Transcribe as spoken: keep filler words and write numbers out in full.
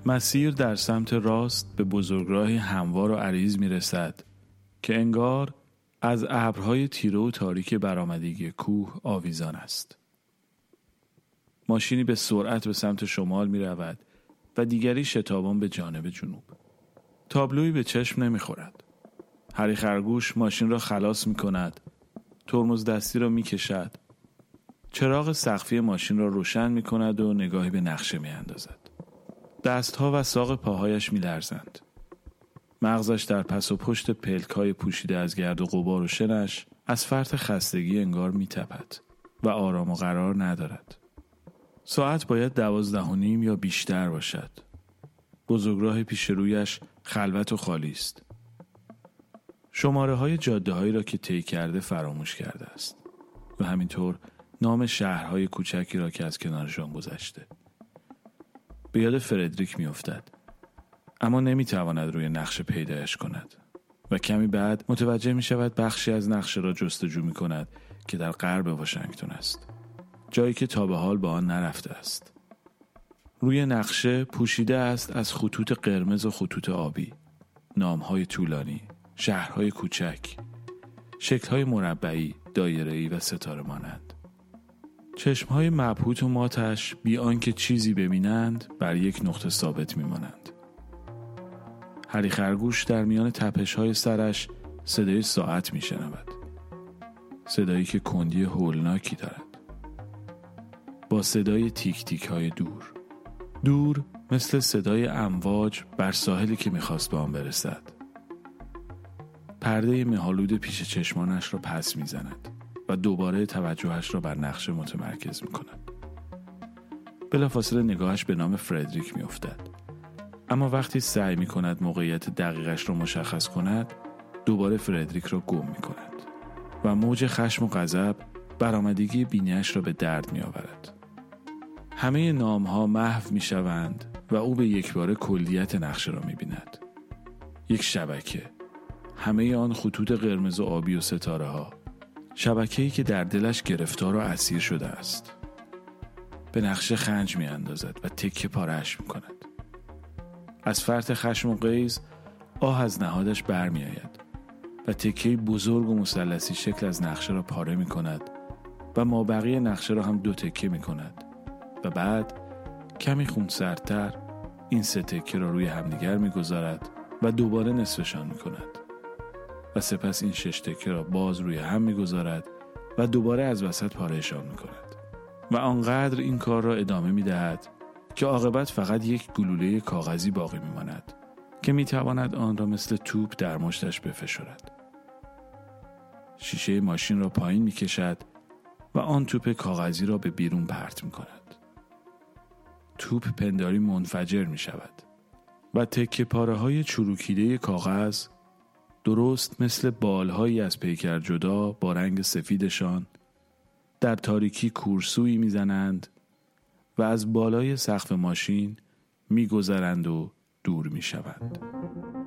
مسیر در سمت راست به بزرگراهی هموار و عریض می رسد که انگار از ابرهای تیره و تاریک برآمدگی کوه آویزان است. ماشینی به سرعت به سمت شمال می رود و دیگری شتابان به جانب جنوب. تابلویی به چشم نمی خورد. هری خرگوش ماشین را خلاص می کند، ترمز دستی را می کشد، چراغ سقفی ماشین را روشن می کند و نگاهی به نقشه می اندازد. دستها و ساق پاهایش می لرزند. مغزش در پس و پشت پلک‌های پوشیده از گرد و غبار و شنش از فرط خستگی انگار می تپد و آرام و قرار ندارد. ساعت باید دوازده و نیم یا بیشتر باشد. بزرگراه پیش رویش خلوت و خالی است. شماره های جاده هایی را که طی کرده فراموش کرده است و همینطور نام شهرهای کوچکی را که از کنارشان گذشته. به یاد فردریک می افتد، اما نمی تواند روی نقشه پیدایش کند و کمی بعد متوجه می شود بخشی از نقشه را جستجو می کند که در غرب واشنگتن است، جایی که تا به حال با آن نرفته است. روی نقشه پوشیده است از خطوط قرمز و خطوط آبی، نامهای طولانی، شهرهای کوچک، شکلهای مربعی، دایره‌ای و ستاره مانند. چشمهای مبهوت و ماتش بی آنکه چیزی ببینند بر یک نقطه ثابت می‌مانند. هری خرگوش در میان تپش‌های سرش صدای ساعت می‌شنود. صدایی که کندی هولناکی دارد. با صدای تیک تیک های دور. دور مثل صدای امواج بر ساحلی که می‌خواست به آن برسد. پرده مه‌آلود پیش چشمانش را پس می‌زند و دوباره توجهش را بر نقشه متمرکز می‌کند. بلافاصله نگاهش به نام فردریک می‌افتد. اما وقتی سعی می‌کند موقعیت دقیقش را مشخص کند، دوباره فردریک را گم می‌کند و موج خشم و غضب برآمدگی بینی‌اش را به درد می‌آورد. همه نام‌ها محو می‌شوند و او به یکباره کلیت نقشه را می‌بیند. یک شبکه. همه آن خطوط قرمز و آبی و ستاره‌ها. شبکه‌ای که در دلش گرفتار و اسیر شده است. به نقشه خنج می‌اندازد و تکه پاره‌اش می‌کند. از فرط خشم و غیظ آه از نهادش برمی‌آید و تکه‌ای بزرگ و مثلثی شکل از نقشه را پاره می‌کند و مابقی نقشه را هم دو تکه می‌کند و بعد کمی خونسردتر این سه تکه را روی همدیگر می‌گذارد و دوباره نصفشان می‌کند و سپس این شش تکه را باز روی هم می‌گذارد و دوباره از وسط پارهشان می‌کند و آنقدر این کار را ادامه می‌دهد که عاقبت فقط یک گلوله کاغذی باقی می‌ماند که می‌تواند آن را مثل توپ در مشتش بفشارد. شیشه ماشین را پایین می‌کشد و آن توپ کاغذی را به بیرون پرت می‌کند. توپ پنداری منفجر می‌شود و تکه پاره‌های چروکیده کاغذ درست مثل بالهایی از پیکر جدا با رنگ سفیدشان در تاریکی کورسویی می‌زنند و از بالای سقف ماشین می‌گذرند و دور می‌شوند.